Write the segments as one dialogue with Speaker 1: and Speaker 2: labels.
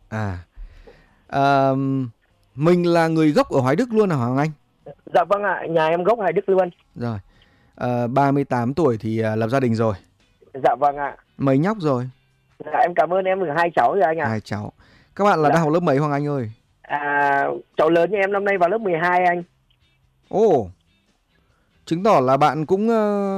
Speaker 1: À, à, mình là người gốc ở Hoài Đức luôn hả Hoàng Anh?
Speaker 2: Dạ vâng ạ, nhà em gốc Hoài Đức luôn.
Speaker 1: Rồi, 38 tuổi thì lập gia đình rồi.
Speaker 2: Dạ vâng ạ.
Speaker 1: Mấy nhóc rồi?
Speaker 2: Dạ em cảm ơn, em được hai cháu rồi anh ạ.
Speaker 1: Hai cháu. Các bạn là đang
Speaker 2: Dạ.
Speaker 1: học lớp mấy Hoàng Anh ơi?
Speaker 2: Cháu lớn như em năm nay vào lớp 12 anh.
Speaker 1: Ồ, chứng tỏ là bạn cũng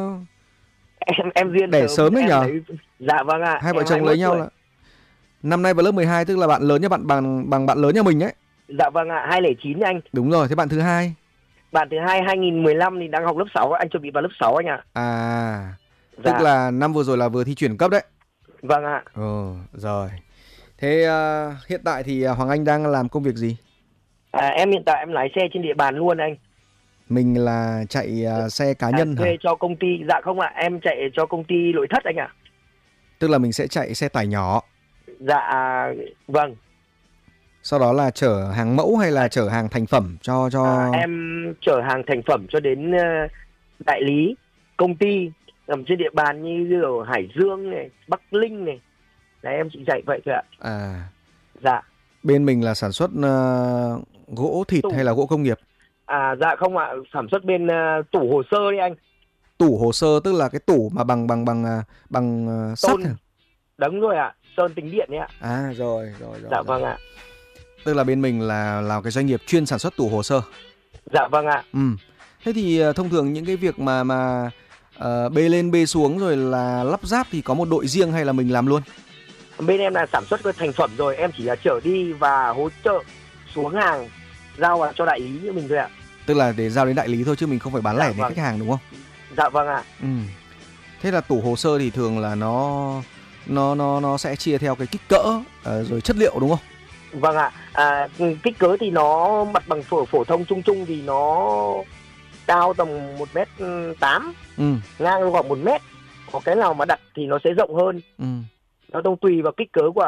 Speaker 2: Em duyên
Speaker 1: đẻ
Speaker 2: sớm
Speaker 1: sớm đấy
Speaker 2: em
Speaker 1: nhờ.
Speaker 2: lấy. Dạ vâng ạ,
Speaker 1: Hai vợ
Speaker 2: em
Speaker 1: chồng lấy
Speaker 2: 21
Speaker 1: nhau
Speaker 2: tuổi.
Speaker 1: là năm nay vào lớp 12, tức là bạn lớn như bạn bằng bạn lớn nhà mình ấy.
Speaker 2: Dạ vâng ạ, 209 anh.
Speaker 1: Đúng rồi, thế bạn thứ hai?
Speaker 2: Bạn thứ hai 2015 thì đang học lớp 6, anh chuẩn bị vào lớp 6 anh ạ.
Speaker 1: À, tức
Speaker 2: Dạ.
Speaker 1: là năm vừa rồi là vừa thi chuyển cấp đấy.
Speaker 2: Vâng ạ.
Speaker 1: Rồi. Thế hiện tại thì Hoàng Anh đang làm công việc gì?
Speaker 2: Em hiện tại em lái xe trên địa bàn luôn anh.
Speaker 1: Mình là chạy xe cá nhân hả?
Speaker 2: Thuê cho công ty. Dạ không ạ, em chạy cho công ty nội thất anh ạ.
Speaker 1: Tức là mình sẽ chạy xe tải nhỏ.
Speaker 2: Dạ vâng.
Speaker 1: Sau đó là chở hàng mẫu hay là chở hàng thành phẩm cho
Speaker 2: Em chở hàng thành phẩm cho đến đại lý, công ty nằm trên địa bàn như ở Hải Dương này, Bắc Ninh này. Đấy, em chỉ chạy vậy thôi ạ.
Speaker 1: À,
Speaker 2: Dạ.
Speaker 1: bên mình là sản xuất gỗ thịt hay là gỗ công nghiệp?
Speaker 2: Dạ không ạ, sản xuất bên tủ hồ sơ đấy anh.
Speaker 1: Tủ hồ sơ tức là cái tủ mà bằng sắt
Speaker 2: Tôn.
Speaker 1: hả?
Speaker 2: Đúng rồi ạ, sơn tính điện đấy ạ.
Speaker 1: À rồi.
Speaker 2: Dạ vâng ạ.
Speaker 1: Tức là bên mình là cái doanh nghiệp chuyên sản xuất tủ hồ sơ.
Speaker 2: Dạ vâng ạ.
Speaker 1: Thế thì thông thường những cái việc mà bê lên bê xuống rồi là lắp ráp thì có một đội riêng hay là mình làm luôn?
Speaker 2: Bên em là sản xuất cái thành phẩm rồi, em chỉ là chở đi và hỗ trợ xuống hàng, giao vào cho đại lý như mình thôi ạ.
Speaker 1: Tức là để giao đến đại lý thôi chứ mình không phải bán lẻ đến khách hàng đúng không?
Speaker 2: Dạ vâng ạ.
Speaker 1: Thế là tủ hồ sơ thì thường là nó sẽ chia theo cái kích cỡ rồi chất liệu đúng không?
Speaker 2: Vâng ạ. Kích cỡ thì nó mặt bằng phổ thông chung chung thì nó cao tầm 1m8, ngang khoảng 1m. Có cái nào mà đặt thì nó sẽ rộng hơn. Nóต้องtùy vào kích cỡ của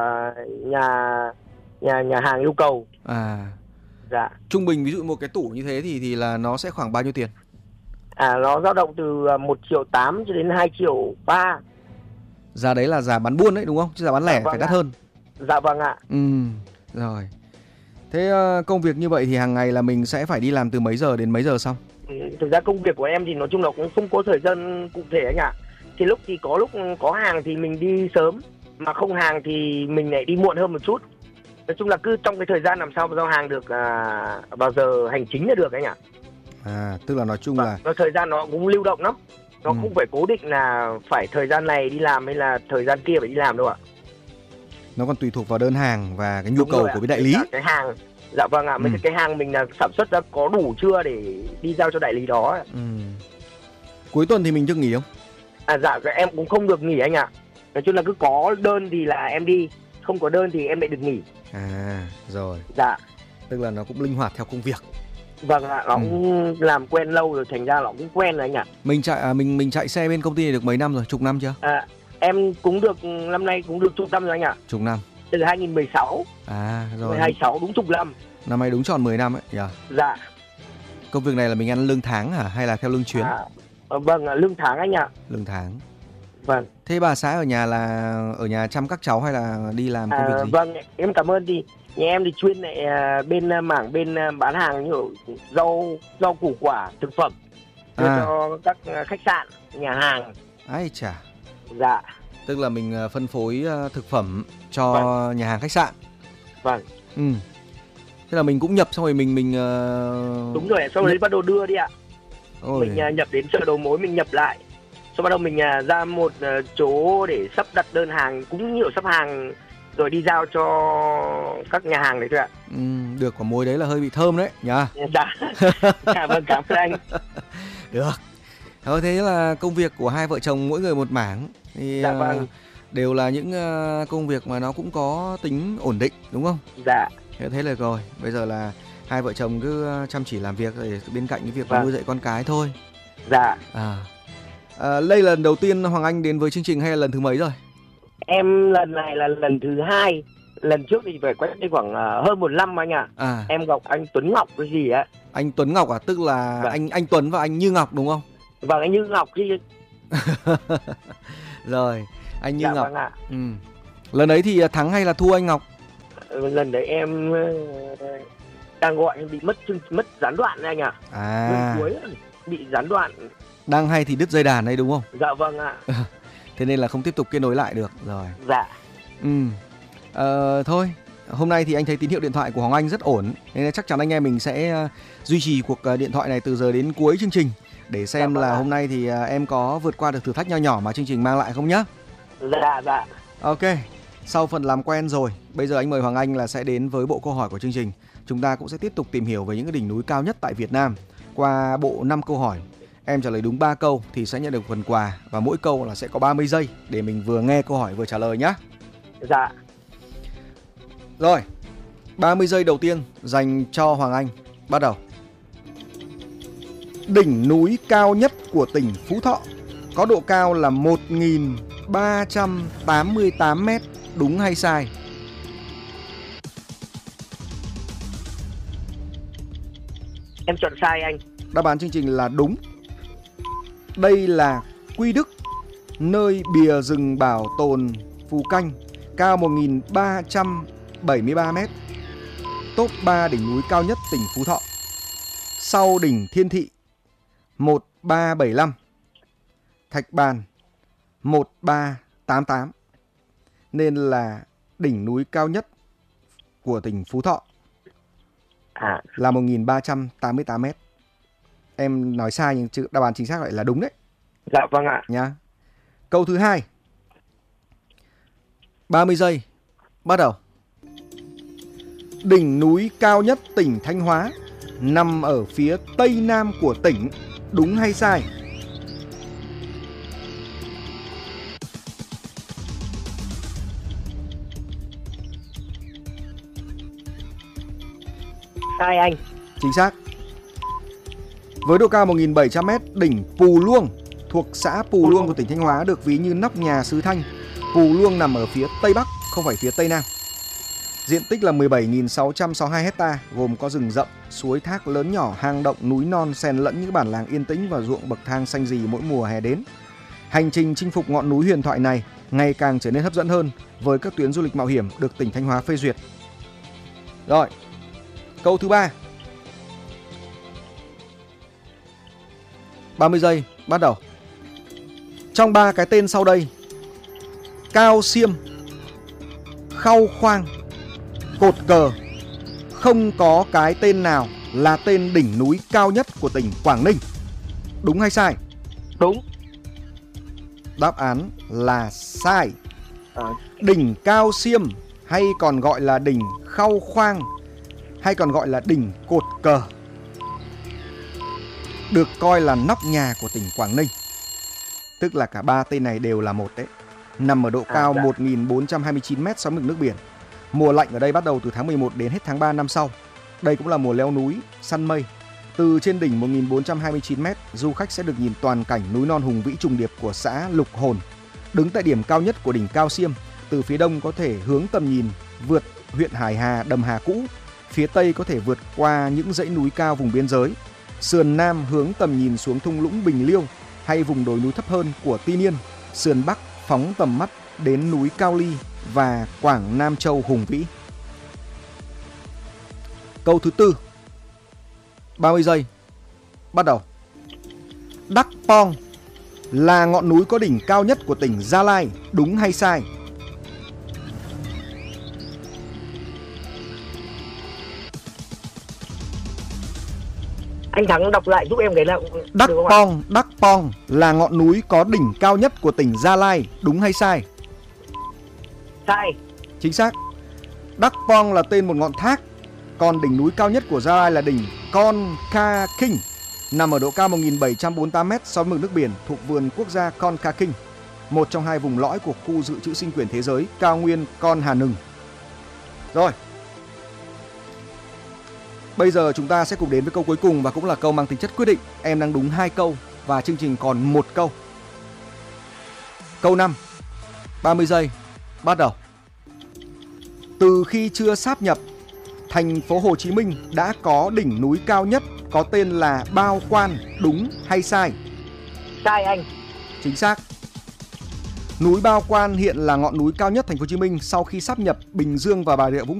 Speaker 2: nhà hàng yêu cầu. Dạ.
Speaker 1: Trung bình ví dụ một cái tủ như thế thì là nó sẽ khoảng bao nhiêu tiền?
Speaker 2: Nó dao động từ 1,8 triệu cho đến 2,3 triệu.
Speaker 1: Giá đấy là giá bán buôn đấy đúng không? Chứ giá bán lẻ phải đắt hơn.
Speaker 2: Dạ vâng ạ.
Speaker 1: Rồi. Thế công việc như vậy thì hàng ngày là mình sẽ phải đi làm từ mấy giờ đến mấy giờ xong?
Speaker 2: Thực ra công việc của em thì nói chung là cũng không có thời gian cụ thể anh ạ. Thì lúc có hàng thì mình đi sớm, mà không hàng thì mình lại đi muộn hơn một chút. Nói chung là cứ trong cái thời gian làm sao mà giao hàng được vào giờ hành chính là được anh ạ.
Speaker 1: Tức là nói chung là
Speaker 2: thời gian nó cũng lưu động lắm. Nó không phải cố định là phải thời gian này đi làm hay là thời gian kia phải đi làm đâu ạ.
Speaker 1: Nó còn tùy thuộc vào đơn hàng và cái nhu cầu của bên đại lý.
Speaker 2: Cái hàng. Dạ vâng ạ, mấy cái hàng mình là sản xuất ra có đủ chưa để đi giao cho đại lý đó.
Speaker 1: Cuối tuần thì mình được nghỉ không?
Speaker 2: Dạ em cũng không được nghỉ anh ạ. Nói chung là cứ có đơn thì là em đi, không có đơn thì em lại được nghỉ.
Speaker 1: Rồi.
Speaker 2: Dạ.
Speaker 1: Tức là nó cũng linh hoạt theo công việc.
Speaker 2: Vâng ạ, nó cũng làm quen lâu rồi, thành ra nó cũng quen rồi anh ạ.
Speaker 1: Mình chạy xe bên công ty này được mấy năm rồi, chục năm chưa?
Speaker 2: Em cũng được, năm nay cũng được chục năm rồi anh ạ.
Speaker 1: Chục năm.
Speaker 2: Từ 2016.
Speaker 1: Rồi.
Speaker 2: 26 đúng chục năm.
Speaker 1: Năm nay đúng tròn 10 năm ấy nhỉ?
Speaker 2: Dạ.
Speaker 1: Công việc này là mình ăn lương tháng hả hay là theo lương chuyến?
Speaker 2: Vâng, lương tháng anh ạ.
Speaker 1: Lương tháng.
Speaker 2: Vâng.
Speaker 1: Thế bà xã ở nhà là ở nhà chăm các cháu hay là đi làm công việc gì?
Speaker 2: Vâng, em cảm ơn. Thì nhà em thì chuyên lại bên mảng bán hàng như rau củ quả, thực phẩm cho các khách sạn, nhà hàng.
Speaker 1: Ái chà.
Speaker 2: Dạ.
Speaker 1: Tức là mình phân phối thực phẩm cho nhà hàng khách sạn.
Speaker 2: Vâng.
Speaker 1: Thế là mình cũng nhập xong rồi mình
Speaker 2: đúng rồi, sau đấy bắt đầu đưa đi ạ. Mình nhập đến chợ đầu mối, mình nhập lại. Sau bắt đầu mình ra một chỗ để sắp đặt đơn hàng, cũng nhiều sắp hàng rồi đi giao cho các nhà hàng đấy thôi ạ.
Speaker 1: Được, quả mối đấy là hơi bị thơm đấy nhá.
Speaker 2: Dạ. Vâng, cảm ơn anh.
Speaker 1: Được. Thôi thế là công việc của hai vợ chồng mỗi người một mảng thì
Speaker 2: vâng.
Speaker 1: Đều là những công việc mà nó cũng có tính ổn định đúng không?
Speaker 2: Dạ.
Speaker 1: Thế là rồi, bây giờ là hai vợ chồng cứ chăm chỉ làm việc để bên cạnh cái việc nuôi dạy con cái thôi.
Speaker 2: Dạ.
Speaker 1: Đây lần đầu tiên Hoàng Anh đến với chương trình hay là lần thứ mấy rồi?
Speaker 2: Em lần này là lần thứ 2. Lần trước thì phải cách đây khoảng hơn 1 năm anh ạ. Em gặp anh Tuấn Ngọc cái gì á.
Speaker 1: Anh Tuấn Ngọc tức là anh Tuấn và anh Như Ngọc đúng không?
Speaker 2: Vâng, anh Như Ngọc chứ.
Speaker 1: Rồi, anh Như Ngọc.
Speaker 2: Vâng ạ.
Speaker 1: Lần ấy thì thắng hay là thua anh Ngọc?
Speaker 2: Lần đấy em đang gọi em bị mất gián đoạn anh ạ. Lần cuối bị gián đoạn.
Speaker 1: Đang hay thì đứt dây đàn đấy đúng không?
Speaker 2: Dạ vâng ạ.
Speaker 1: Thế nên là không tiếp tục kết nối lại được rồi.
Speaker 2: Dạ.
Speaker 1: Thôi, hôm nay thì anh thấy tín hiệu điện thoại của Hoàng Anh rất ổn, nên chắc chắn anh em mình sẽ duy trì cuộc điện thoại này từ giờ đến cuối chương trình để xem là hôm nay thì em có vượt qua được thử thách nho nhỏ mà chương trình mang lại không nhá.
Speaker 2: Dạ.
Speaker 1: Ok, sau phần làm quen rồi, bây giờ anh mời Hoàng Anh là sẽ đến với bộ câu hỏi của chương trình. Chúng ta cũng sẽ tiếp tục tìm hiểu về những cái đỉnh núi cao nhất tại Việt Nam qua bộ 5 câu hỏi. Em trả lời đúng 3 câu thì sẽ nhận được phần quà, và mỗi câu là sẽ có 30 giây để mình vừa nghe câu hỏi vừa trả lời nhá.
Speaker 2: Dạ.
Speaker 1: Rồi, 30 giây đầu tiên dành cho Hoàng Anh. Bắt đầu. Đỉnh núi cao nhất của tỉnh Phú Thọ có độ cao là 1.388 m, đúng hay sai?
Speaker 2: Em chọn sai anh.
Speaker 1: Đáp án chương trình là đúng. Đây là Quy Đức, nơi bìa rừng bảo tồn Phù Canh, cao 1.373 m, top 3 đỉnh núi cao nhất tỉnh Phú Thọ. Sau đỉnh Thiên Thị 1375, Thạch Bàn 1388, nên là đỉnh núi cao nhất của tỉnh Phú Thọ là 1.388 m. Em nói sai nhưng đáp án chính xác lại là đúng đấy.
Speaker 2: Dạ vâng ạ.
Speaker 1: Nhá. Câu thứ hai. 30 giây. Bắt đầu. Đỉnh núi cao nhất tỉnh Thanh Hóa nằm ở phía tây nam của tỉnh, đúng hay sai?
Speaker 2: Sai anh.
Speaker 1: Chính xác. Với độ cao 1.700 m, đỉnh Pù Luông thuộc xã Pù Luông của tỉnh Thanh Hóa được ví như nóc nhà xứ Thanh. Pù Luông nằm ở phía tây bắc, không phải phía tây nam. Diện tích là 17.662 hecta, gồm có rừng rậm, suối thác lớn nhỏ, hang động, núi non xen lẫn những bản làng yên tĩnh và ruộng bậc thang xanh rì mỗi mùa hè đến. Hành trình chinh phục ngọn núi huyền thoại này ngày càng trở nên hấp dẫn hơn với các tuyến du lịch mạo hiểm được tỉnh Thanh Hóa phê duyệt. Rồi, câu thứ 3. 30 giây, bắt đầu. Trong 3 cái tên sau đây, Cao Xiêm, Khao Khoang, Cột Cờ, không có cái tên nào là tên đỉnh núi cao nhất của tỉnh Quảng Ninh, đúng hay sai?
Speaker 2: Đúng.
Speaker 1: Đáp án là sai. Đỉnh Cao Xiêm, hay còn gọi là đỉnh Khao Khoang, hay còn gọi là đỉnh Cột Cờ, được coi là nóc nhà của tỉnh Quảng Ninh. Tức là cả 3 tên này đều là một đấy. Nằm ở độ cao 1.429 m so với mực nước biển. Mùa lạnh ở đây bắt đầu từ tháng 11 đến hết tháng 3 năm sau. Đây cũng là mùa leo núi, săn mây. Từ trên đỉnh 1.429 m, du khách sẽ được nhìn toàn cảnh núi non hùng vĩ trùng điệp của xã Lục Hồn. Đứng tại điểm cao nhất của đỉnh Cao Xiêm, từ phía đông có thể hướng tầm nhìn vượt huyện Hải Hà, Đầm Hà cũ. Phía tây có thể vượt qua những dãy núi cao vùng biên giới. Sườn nam hướng tầm nhìn xuống thung lũng Bình Liêu hay vùng đồi núi thấp hơn của Tuy Niên. Sườn bắc phóng tầm mắt đến núi Cao Ly và Quảng Nam Châu hùng vĩ. Câu thứ 4. 30 giây. Bắt đầu. Đắc Pong là ngọn núi có đỉnh cao nhất của tỉnh Gia Lai, đúng hay sai?
Speaker 2: Anh Thắng đọc lại giúp em cái nào.
Speaker 1: Đắc Pong là ngọn núi có đỉnh cao nhất của tỉnh Gia Lai, đúng hay sai?
Speaker 2: Sai.
Speaker 1: Chính xác. Đắc Pong là tên một ngọn thác, còn đỉnh núi cao nhất của Gia Lai là đỉnh Con Ca Kinh, nằm ở độ cao 1.748 m so với mực nước biển, thuộc vườn quốc gia Con Ca Kinh, một trong 2 vùng lõi của khu dự trữ sinh quyển thế giới cao nguyên Con Hà Nừng. Rồi, bây giờ chúng ta sẽ cùng đến với câu cuối cùng và cũng là câu mang tính chất quyết định. Em đang đúng 2 câu và chương trình còn 1 câu. Câu 5. 30 giây. Bắt đầu. Từ khi chưa sáp nhập, thành phố Hồ Chí Minh đã có đỉnh núi cao nhất có tên là Bao Quan, đúng hay sai?
Speaker 2: Sai anh.
Speaker 1: Chính xác. Núi Bao Quan hiện là ngọn núi cao nhất thành phố Hồ Chí Minh sau khi sáp nhập Bình Dương và Bà Rịa Vũng